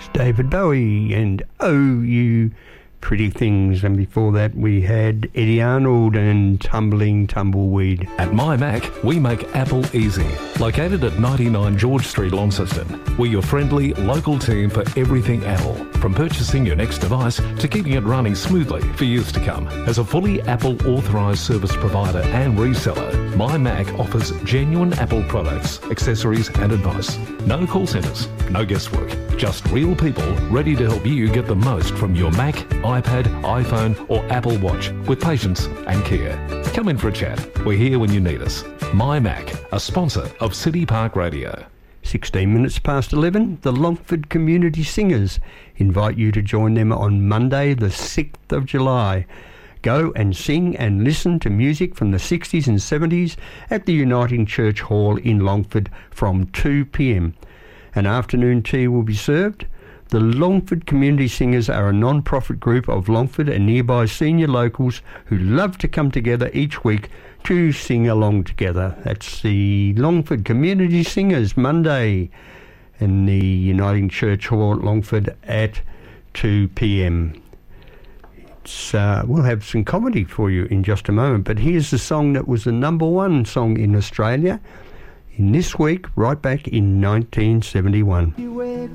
David Bowie and Oh You Pretty Things, and before that we had Eddie Arnold and Tumbling Tumbleweed. At My Mac, we make Apple easy. Located at 99 George Street, Launceston, we're your friendly, local team for everything Apple. From purchasing your next device to keeping it running smoothly for years to come. As a fully Apple authorised service provider and reseller, My Mac offers genuine Apple products, accessories and advice. No call centres, no guesswork, just real people ready to help you get the most from your Mac, iPad, iPhone or Apple Watch with patience and care. Come in for a chat. We're here when you need us. My Mac, a sponsor of City Park Radio. 16 minutes past 11, the Longford Community Singers invite you to join them on Monday the 6th of July. Go and sing and listen to music from the 60s and 70s at the Uniting Church Hall in Longford from 2 p.m. An afternoon tea will be served. The Longford Community Singers are a non-profit group of Longford and nearby senior locals who love to come together each week to sing along together. That's the Longford Community Singers, Monday in the Uniting Church Hall at Longford at 2 p.m. We'll have some comedy for you in just a moment, but here's the song that was the number one song in Australia in this week, right back in 1971.